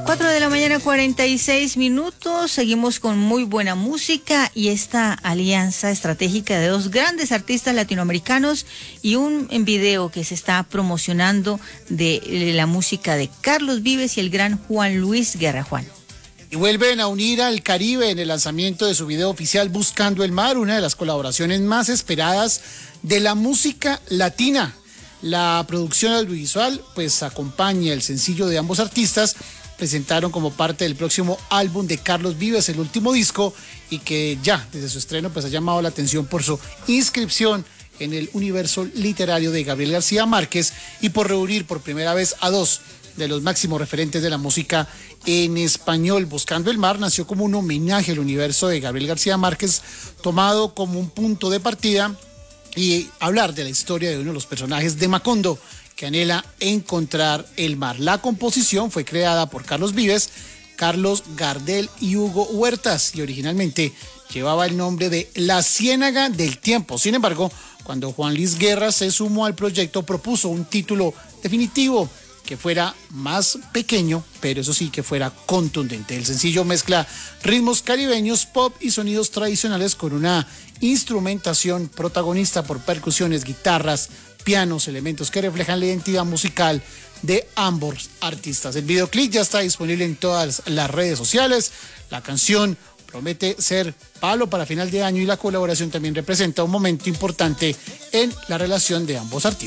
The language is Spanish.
4 de la mañana, 46 minutos. Seguimos con muy buena música y esta alianza estratégica de dos grandes artistas latinoamericanos y un video que se está promocionando de la música de Carlos Vives y el gran Juan Luis Guerra. Juan. Y vuelven a unir al Caribe en el lanzamiento de su video oficial Buscando el Mar, una de las colaboraciones más esperadas de la música latina. La producción audiovisual pues acompaña el sencillo de ambos artistas. Presentaron como parte del próximo álbum de Carlos Vives, el último disco, y que ya desde su estreno pues ha llamado la atención por su inscripción en el universo literario de Gabriel García Márquez y por reunir por primera vez a dos de los máximos referentes de la música en español. Buscando el Mar nació como un homenaje al universo de Gabriel García Márquez, tomado como un punto de partida y hablar de la historia de uno de los personajes de Macondo, que anhela encontrar el mar. La composición fue creada por Carlos Vives, Carlos Gardel y Hugo Huertas y originalmente llevaba el nombre de La Ciénaga del Tiempo. Sin embargo, cuando Juan Luis Guerra se sumó al proyecto, propuso un título definitivo que fuera más pequeño, pero eso sí que fuera contundente. El sencillo mezcla ritmos caribeños, pop y sonidos tradicionales con una instrumentación protagonista por percusiones, guitarras, pianos, elementos que reflejan la identidad musical de ambos artistas. El videoclip ya está disponible en todas las redes sociales. La canción promete ser palo para final de año y la colaboración también representa un momento importante en la relación de ambos artistas.